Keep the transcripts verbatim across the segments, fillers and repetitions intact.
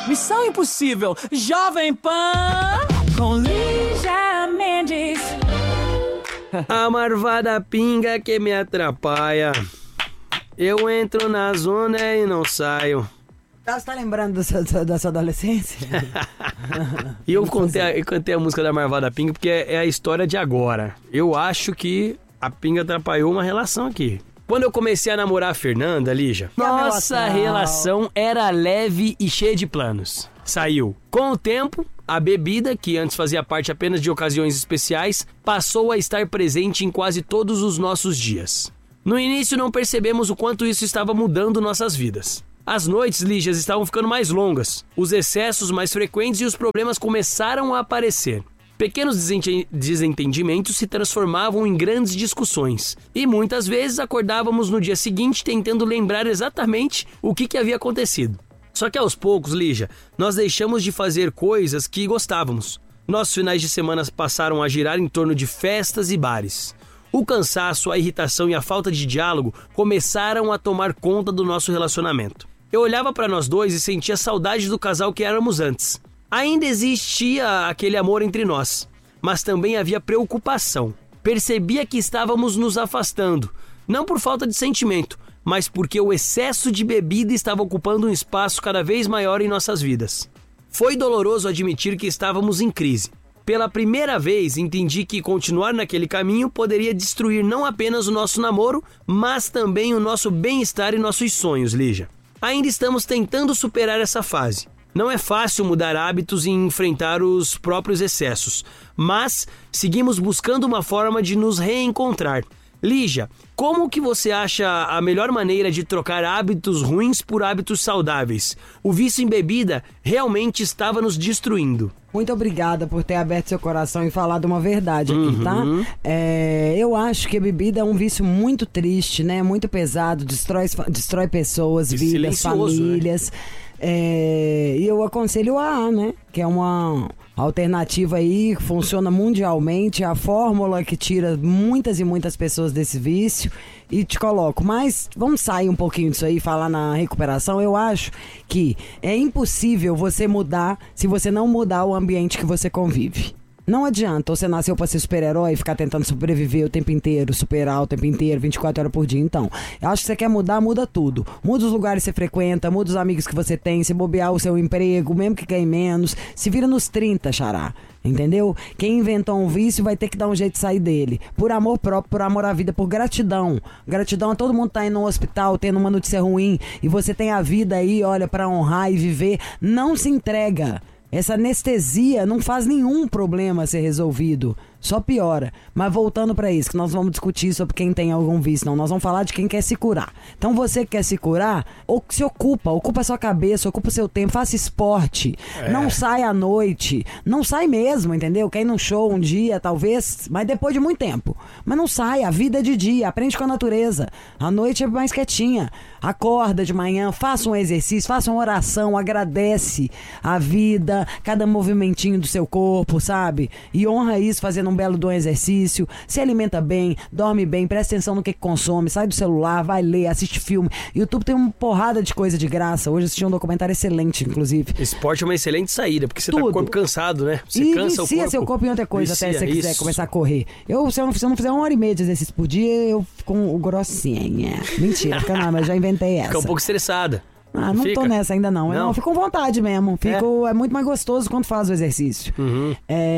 Missão Impossível, Jovem Pan, com Lígia Mendes. A marvada pinga que me atrapalha. Eu entro na zona e não saio. Você tá lembrando da sua, da sua adolescência? E eu contei, a, eu cantei a música da marvada pinga porque é, é a história de agora. Eu acho que a pinga atrapalhou uma relação aqui. Quando eu comecei a namorar a Fernanda, Lígia, nossa relação era leve e cheia de planos. Saiu. Com o tempo, a bebida, que antes fazia parte apenas de ocasiões especiais, passou a estar presente em quase todos os nossos dias. No início não percebemos o quanto isso estava mudando nossas vidas. As noites, Lígias, estavam ficando mais longas, os excessos mais frequentes e os problemas começaram a aparecer. Pequenos desentendimentos se transformavam em grandes discussões e muitas vezes acordávamos no dia seguinte tentando lembrar exatamente o que, que havia acontecido. Só que aos poucos, Lígia, nós deixamos de fazer coisas que gostávamos. Nossos finais de semana passaram a girar em torno de festas e bares. O cansaço, a irritação e a falta de diálogo começaram a tomar conta do nosso relacionamento. Eu olhava para nós dois e sentia saudade do casal que éramos antes. Ainda existia aquele amor entre nós, mas também havia preocupação. Percebia que estávamos nos afastando, não por falta de sentimento, mas porque o excesso de bebida estava ocupando um espaço cada vez maior em nossas vidas. Foi doloroso admitir que estávamos em crise. Pela primeira vez, entendi que continuar naquele caminho poderia destruir não apenas o nosso namoro, mas também o nosso bem-estar e nossos sonhos, Lígia. Ainda estamos tentando superar essa fase. Não é fácil mudar hábitos e enfrentar os próprios excessos, mas seguimos buscando uma forma de nos reencontrar. Lígia, como que você acha a melhor maneira de trocar hábitos ruins por hábitos saudáveis? O vício em bebida realmente estava nos destruindo. Muito obrigada por ter aberto seu coração e falado uma verdade aqui, Uhum. tá? É, eu acho que a bebida é um vício muito triste, né? Muito pesado, destrói, destrói pessoas, E vidas, silencioso, famílias. É, e eu aconselho a A A, né? Que é uma alternativa aí, que funciona mundialmente, é a fórmula que tira muitas e muitas pessoas desse vício e te coloco. Mas vamos sair um pouquinho disso aí e falar na recuperação. Eu acho que é impossível você mudar se você não mudar o ambiente que você convive. Não adianta, você nasceu pra ser super-herói e ficar tentando sobreviver o tempo inteiro, superar o tempo inteiro, vinte e quatro horas por dia. Então, eu acho que você quer mudar, muda tudo. Muda os lugares que você frequenta, muda os amigos que você tem, se bobear o seu emprego, mesmo que ganhe menos. Se vira nos trinta, xará. Entendeu? Quem inventou um vício vai ter que dar um jeito de sair dele. Por amor próprio, por amor à vida, por gratidão. Gratidão a todo mundo tá indo no hospital, tendo uma notícia ruim, e você tem a vida aí, olha, pra honrar e viver. Não se entrega. Essa anestesia não faz nenhum problema ser resolvido, só piora. Mas voltando pra isso, que nós vamos discutir sobre quem tem algum vício, não, nós vamos falar de quem quer se curar. Então você que quer se curar, ou se ocupa, ocupa a sua cabeça, ocupa o seu tempo, faça esporte, é. Não sai à noite, não sai mesmo, entendeu? Quer ir num show um dia, talvez, mas depois de muito tempo. Mas não sai, a vida é de dia, aprende com a natureza. A noite é mais quietinha, acorda de manhã, faça um exercício, faça uma oração, agradece a vida, cada movimentinho do seu corpo, sabe? E honra isso fazendo um belo de um exercício, se alimenta bem, dorme bem, presta atenção no que, que consome, sai do celular, vai ler, assiste filme. YouTube tem uma porrada de coisa de graça. Hoje assisti um documentário excelente, inclusive. Esporte é uma excelente saída, porque você Tudo. tá com o corpo cansado, né? Você e cansa vicia o corpo. seu corpo em outra coisa, Vicia, até se você quiser isso. começar a correr. Eu, se eu, não, se eu não fizer uma hora e meia de exercício por dia, eu fico um, grossinha. Mentira, fica não, mas já inventei essa. Fica um pouco estressada. Ah, não Fica. tô nessa ainda não. Não? Eu não, fico com vontade mesmo. Fico, é. é muito mais gostoso quando faz o exercício. Uhum.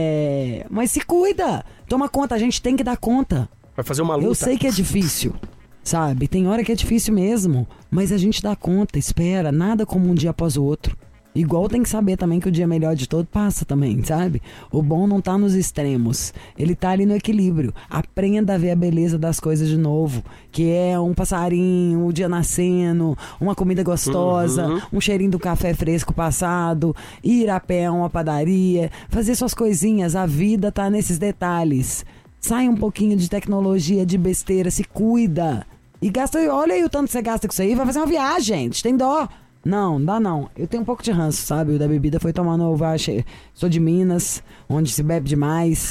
É, mas se cuida. Toma conta, a gente tem que dar conta. Vai fazer uma luta. Eu sei que é difícil, sabe? Tem hora que é difícil mesmo. Mas a gente dá conta, espera. Nada como um dia após o outro. Igual tem que saber também que o dia melhor de todo passa também, sabe? O bom não tá nos extremos, ele tá ali no equilíbrio. Aprenda a ver a beleza das coisas de novo, que é um passarinho, o dia nascendo, uma comida gostosa, uhum. um cheirinho do café fresco passado, ir a pé a uma padaria, fazer suas coisinhas. A vida tá nesses detalhes. Sai um pouquinho de tecnologia, de besteira, se cuida. E gasta, olha aí o tanto que você gasta com isso aí, vai fazer uma viagem, gente, tem dó. Não, dá não. Eu tenho um pouco de ranço, sabe? O da bebida foi tomando, eu acho, sou de Minas, onde se bebe demais.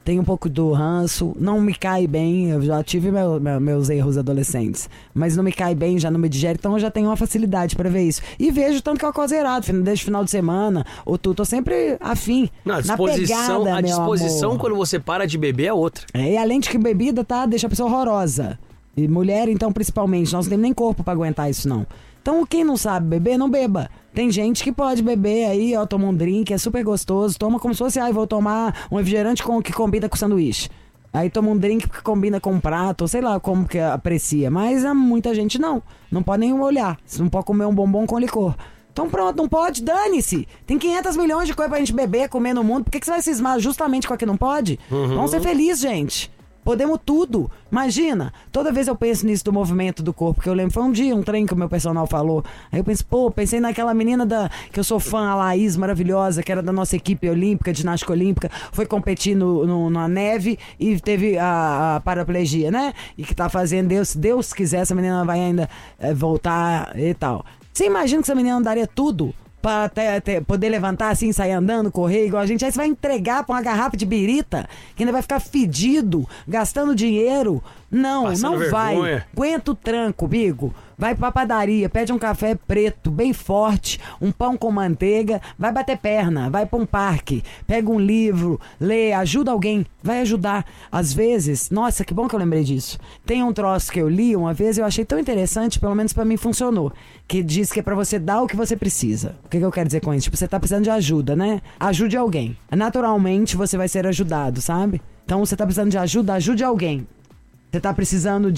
tem um pouco do ranço, não me cai bem, eu já tive meu, meu, meus erros adolescentes, mas não me cai bem, já não me digere, então eu já tenho uma facilidade pra ver isso. E vejo tanto que eu coisa errado, desde o final de semana, ou tu, tô sempre afim. Não, a disposição, na pegada, a disposição quando você para de beber é outra. É, e além de que bebida, tá, deixa a pessoa horrorosa. E mulher, então, principalmente, nós não temos nem corpo pra aguentar isso, não. Então, quem não sabe beber, não beba. Tem gente que pode beber aí, ó, toma um drink, é super gostoso, toma como se fosse, ai, ah, vou tomar um refrigerante com, que combina com sanduíche. Aí toma um drink que combina com um prato, ou sei lá como que aprecia. Mas há muita gente não, não pode nem olhar, você não pode comer um bombom com licor. Então pronto, não pode, dane-se. Tem quinhentos milhões de coisas pra gente beber, comer no mundo, por que, que você vai cismar justamente com a que não pode? Uhum. Vamos ser felizes, gente. Podemos tudo. Imagina, toda vez eu penso nisso do movimento do corpo, que eu lembro, foi um dia, um trem que o meu personal falou. Aí eu penso, pô, pensei naquela menina da, que eu sou fã, a Laís, maravilhosa, que era da nossa equipe olímpica, ginástica olímpica, foi competir no, no, na neve e teve a, a paraplegia, né? E que tá fazendo, Deus, se Deus quiser, essa menina vai ainda é, voltar e tal. Você imagina que essa menina daria tudo pra até, até poder levantar assim, sair andando, correr igual a gente? Aí você vai entregar pra uma garrafa de birita que ainda vai ficar fedido, gastando dinheiro. Não, Passando não vergonha. vai. Aguenta o tranco, amigo. Vai pra padaria, pede um café preto, bem forte, um pão com manteiga, vai bater perna, vai pra um parque, pega um livro, lê, ajuda alguém, vai ajudar. Às vezes, nossa, que bom que eu lembrei disso. Tem um troço que eu li uma vez e eu achei tão interessante, pelo menos pra mim funcionou, que diz que é pra você dar o que você precisa. O que, que eu quero dizer com isso? Tipo, você tá precisando de ajuda, né? Ajude alguém. Naturalmente, você vai ser ajudado, sabe? Então, você tá precisando de ajuda, ajude alguém. Você tá precisando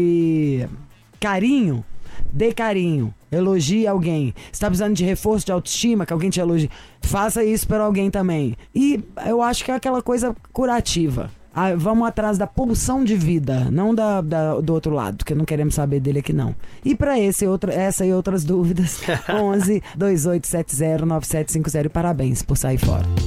de carinho? Dê carinho, elogie alguém. Você tá precisando de reforço de autoestima, que alguém te elogie, faça isso para alguém também. E eu acho que é aquela coisa curativa. Ah, vamos atrás da pulsão de vida, não da, da, do outro lado, que não queremos saber dele aqui não. E para esse outro, essa e outras dúvidas, onze, dois oito sete zero, nove sete cinco zero, parabéns por sair fora.